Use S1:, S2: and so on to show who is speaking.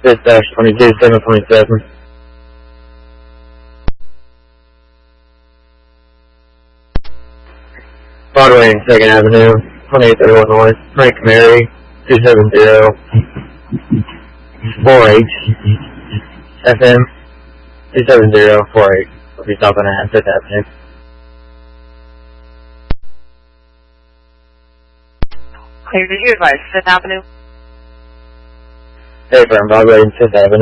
S1: Dispatch 22-727. Broadway and 2nd Avenue, 2831 North, Frank Mary, 270-48 FM, 270-48. We'll be stopping at 5th Avenue.
S2: Clear, did you advise 5th Avenue?
S1: Hey, from Broadway and 5th Avenue.